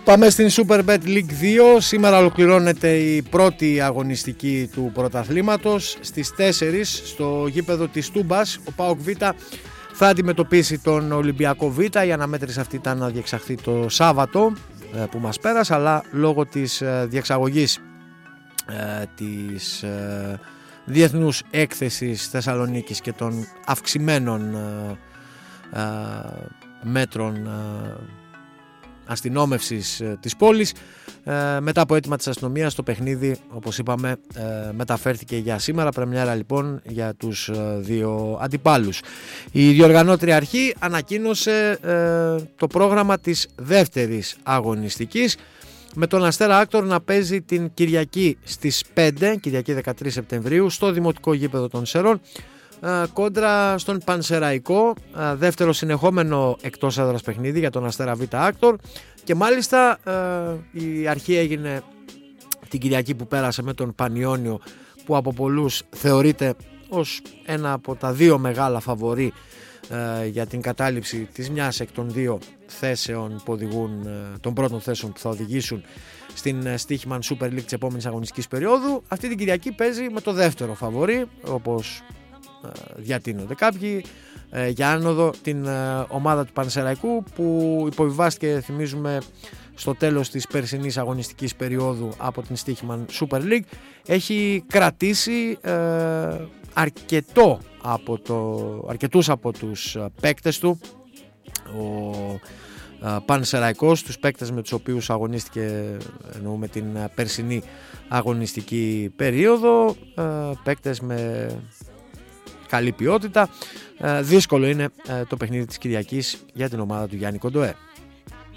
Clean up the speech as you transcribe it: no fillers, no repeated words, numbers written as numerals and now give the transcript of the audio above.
Πάμε στην Superbet League 2. Σήμερα ολοκληρώνεται η πρώτη αγωνιστική του πρωταθλήματος. Στις 4 στο γήπεδο της Τούμπας ο ΠΑΟΚ Β θα αντιμετωπίσει τον Ολυμπιακό Β. Η αναμέτρηση αυτή ήταν να διεξαχθεί το Σάββατο που μας πέρασε, αλλά λόγω της διεξαγωγής της Διεθνούς Έκθεσης Θεσσαλονίκης και των αυξημένων μέτρων αστυνόμευσης της πόλης, μετά από αίτημα της αστυνομίας το παιχνίδι, όπως είπαμε, μεταφέρθηκε για σήμερα. Πρεμιέρα λοιπόν για τους δύο αντιπάλους. Η διοργανώτρια αρχή ανακοίνωσε το πρόγραμμα της δεύτερης αγωνιστικής, με τον Αστέρα Άκτορ να παίζει την Κυριακή στις 5, Κυριακή 13 Σεπτεμβρίου, στο Δημοτικό Γήπεδο των Σερών, κόντρα στον Πανσεραϊκό, δεύτερο συνεχόμενο εκτός έδρας παιχνίδι για τον Αστέρα Β Άκτορ, και μάλιστα η αρχή έγινε την Κυριακή που πέρασε με τον Πανιόνιο, που από πολλούς θεωρείται ως ένα από τα δύο μεγάλα φαβορί για την κατάληψη της μιας εκ των δύο θέσεων που οδηγούν, των πρώτων θέσεων που θα οδηγήσουν στην Στοίχημαν Super League της επόμενης αγωνιστικής περίοδου. Αυτή την Κυριακή παίζει με το δεύτερο φαβορί, όπως διατείνονται κάποιοι, για άνοδο, την ομάδα του Πανσεραϊκού, που υποβιβάστηκε, θυμίζουμε, στο τέλος της περσινής αγωνιστικής περίοδου από την Στοίχημαν Super League. Έχει κρατήσει αρκετούς από τους παίκτες του ο Πανσεραϊκός, τους παίκτες με τους οποίους αγωνίστηκε, εννοούμε την περσινή αγωνιστική περίοδο, παίκτες με καλή ποιότητα. Δύσκολο είναι το παιχνίδι της Κυριακής για την ομάδα του Γιάννη Κοντοέ.